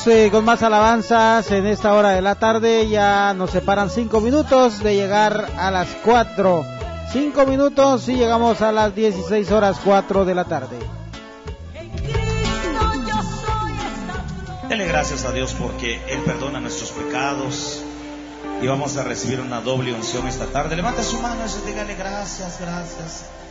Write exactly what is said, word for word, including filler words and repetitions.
Eh, con más alabanzas en esta hora de la tarde. Ya nos separan cinco minutos de llegar a las cuatro. Cinco minutos y llegamos a las dieciséis horas cuatro de la tarde. Dele gracias a Dios porque Él perdona nuestros pecados y vamos a recibir una doble unción esta tarde. Levanta su mano y dígale gracias, gracias.